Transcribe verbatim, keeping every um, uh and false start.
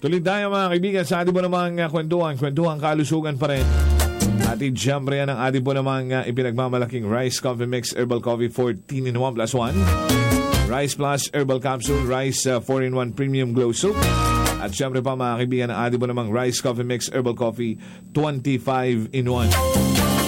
Tuloy tayo mga kaibigan sa ating po namang uh, kwentuhan, kwentuhan kalusugan pa rin. At siyempre yan ang ating po namang uh, ipinagmamalaking Rice Coffee Mix Herbal Coffee fourteen in one plus one. Rice Plus Herbal Capsule, Rice uh, four in one Premium Glow Soup. At siyempre pa mga kaibigan ang ating po namang Rice Coffee Mix Herbal Coffee twenty-five in one.